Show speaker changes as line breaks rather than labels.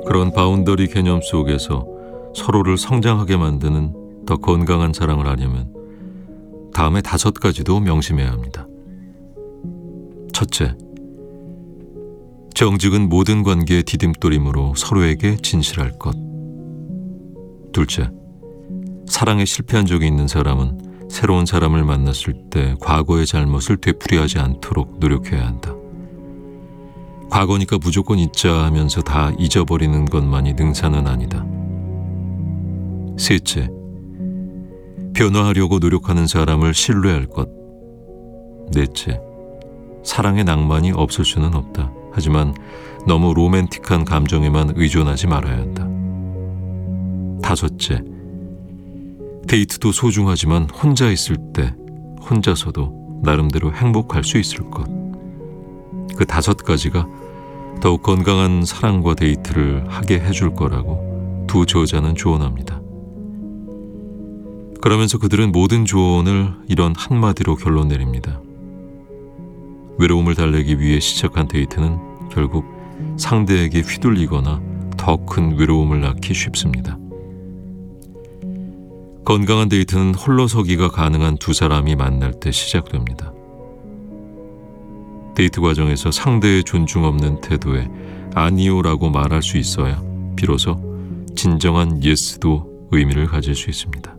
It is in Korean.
그런 바운더리 개념 속에서 서로를 성장하게 만드는 더 건강한 사랑을 하려면 다음에 5가지도 명심해야 합니다. 첫째, 정직은 모든 관계의 디딤돌이므로 서로에게 진실할 것. 둘째, 사랑에 실패한 적이 있는 사람은 새로운 사람을 만났을 때 과거의 잘못을 되풀이하지 않도록 노력해야 한다. 과거니까 무조건 잊자 하면서 다 잊어버리는 것만이 능사는 아니다. 셋째, 변화하려고 노력하는 사람을 신뢰할 것. 넷째, 사랑의 낭만이 없을 수는 없다. 하지만 너무 로맨틱한 감정에만 의존하지 말아야 한다. 다섯째, 데이트도 소중하지만 혼자 있을 때 혼자서도 나름대로 행복할 수 있을 것. 그 5가지가 더욱 건강한 사랑과 데이트를 하게 해줄 거라고 두 저자는 조언합니다. 그러면서 그들은 모든 조언을 이런 한마디로 결론 내립니다. 외로움을 달래기 위해 시작한 데이트는 결국 상대에게 휘둘리거나 더 큰 외로움을 낳기 쉽습니다. 건강한 데이트는 홀로서기가 가능한 두 사람이 만날 때 시작됩니다. 데이트 과정에서 상대의 존중 없는 태도에 아니요라고 말할 수 있어야 비로소 진정한 예스도 의미를 가질 수 있습니다.